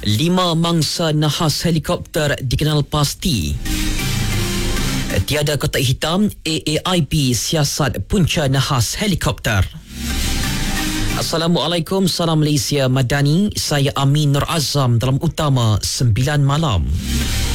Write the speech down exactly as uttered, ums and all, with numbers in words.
Lima mangsa nahas helikopter dikenal pasti. Tiada kotak hitam, A A I P siasat punca nahas helikopter. Assalamualaikum, salam Malaysia Madani. Saya Amin Nur Azam dalam Utama sembilan Malam.